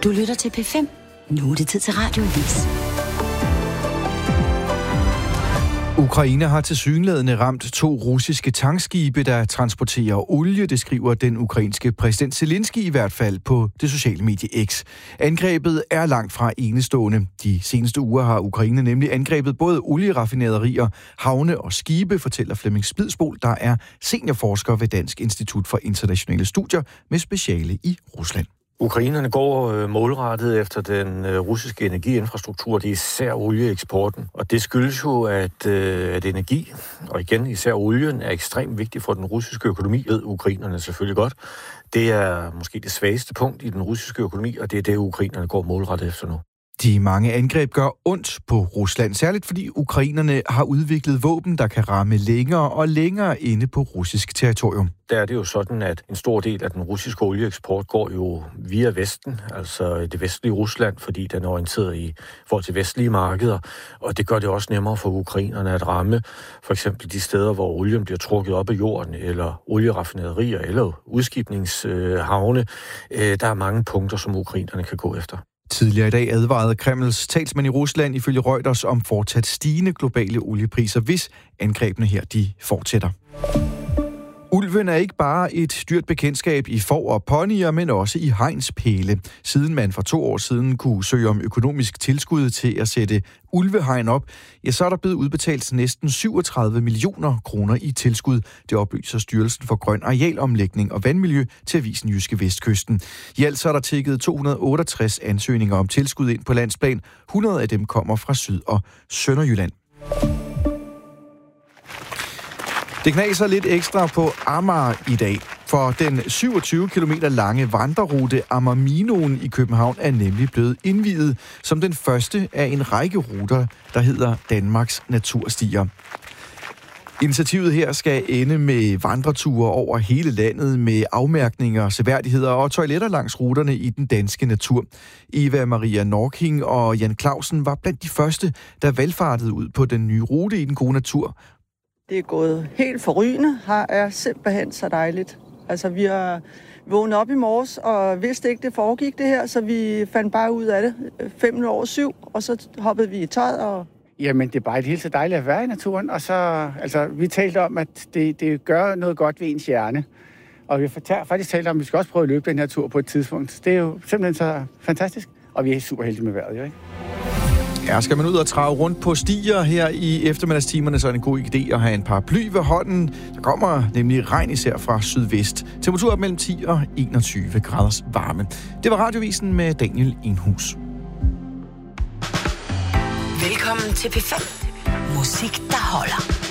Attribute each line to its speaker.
Speaker 1: Du lytter til P5. Nu er det tid til Radioavis.
Speaker 2: Ukraine har tilsyneladende ramt 2 russiske tankskibe, der transporterer olie, det skriver den ukrainske præsident Zelensky i hvert fald på det sociale medie X. Angrebet er langt fra enestående. De seneste uger har Ukraine nemlig angrebet både olieraffinaderier, havne og skibe, fortæller Flemming Spidsbol, der er seniorforsker ved Dansk Institut for Internationale Studier med speciale i Rusland.
Speaker 3: Ukrainerne går målrettet efter den russiske energiinfrastruktur, det er især olieeksporten. Og det skyldes jo, at energi, og igen især olien, er ekstremt vigtig for den russiske økonomi, ved ukrainerne selvfølgelig godt. Det er måske det svageste punkt i den russiske økonomi, og det er det, ukrainerne går målrettet efter nu.
Speaker 2: De mange angreb gør ondt på Rusland, særligt fordi ukrainerne har udviklet våben, der kan ramme længere og længere inde på russisk territorium.
Speaker 3: Der er det jo sådan, at en stor del af den russiske olieeksport går jo via Vesten, altså det vestlige Rusland, fordi den er orienteret i forhold til vestlige markeder, og det gør det også nemmere for ukrainerne at ramme for eksempel de steder, hvor olien bliver trukket op af jorden, eller olieraffinaderier, eller udskibningshavne. Der er mange punkter, som ukrainerne kan gå efter.
Speaker 2: Tidligere i dag advarede Kremls talsmand i Rusland ifølge Reuters om fortsat stigende globale oliepriser, hvis angrebene her de fortsætter. Ulven er ikke bare et dyrt bekendtskab i får og ponyer, men også i hegnspæle. Siden man for 2 år siden kunne søge om økonomisk tilskud til at sætte ulvehegn op, ja, så er der blevet udbetalt næsten 37 millioner kroner i tilskud. Det oplyser Styrelsen for Grøn Arealomlægning og Vandmiljø til avisen Jyske Vestkysten. I alt så er der tikket 268 ansøgninger om tilskud ind på landsplan. 100 af dem kommer fra Syd- og Sønderjylland. Det knaser lidt ekstra på Amager i dag, for den 27 km lange vandrerute Amagerminoen i København er nemlig blevet indviet som den første af en række ruter, der hedder Danmarks Naturstier. Initiativet her skal ende med vandreture over hele landet med afmærkninger, seværdigheder og toiletter langs ruterne i den danske natur. Eva Maria Norking og Jan Clausen var blandt de første, der valfartede ud på den nye rute i den gode natur.
Speaker 4: Det er gået helt forrygende. Her er simpelthen så dejligt. Altså, vi har vågnet op i morges og vidste ikke, det foregik det her, så vi fandt bare ud af det 7:05, og så hoppede vi i tøjet. Og
Speaker 5: Jamen, det er bare helt så dejligt at være i naturen, og så, vi talte om, at det gør noget godt ved ens hjerne. Og vi har faktisk talt om, at vi skal også prøve at løbe den her tur på et tidspunkt. Det er jo simpelthen så fantastisk, og vi er super heldige med vejret, jo ikke?
Speaker 2: Ja, skal man ud og trave rundt på stier her i eftermiddagstimerne, så er det en god idé at have en paraply ved hånden. Der kommer nemlig regn især fra sydvest. Temperatur mellem 10 og 21 graders varme. Det var Radiovisen med Daniel Enhus.
Speaker 1: Velkommen til P5. Musik, der holder.